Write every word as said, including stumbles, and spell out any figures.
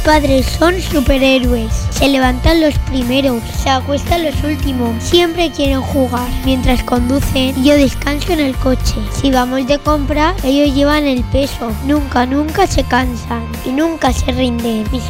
padres son superhéroes. Se levantan los primeros, se acuestan los últimos. Siempre quieren jugar. Mientras conducen, yo descanso en el coche. Si vamos de compra, ellos llevan el peso. Nunca, nunca se cansan y nunca se rinden. Mis